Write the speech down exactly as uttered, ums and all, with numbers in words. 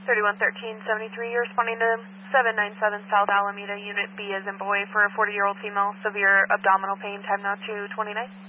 thirty-one thirteen seventy-three, you're responding to seven nine seven South Alameda, Unit B as in boy for a forty-year-old female, severe abdominal pain, time now two twenty-nine.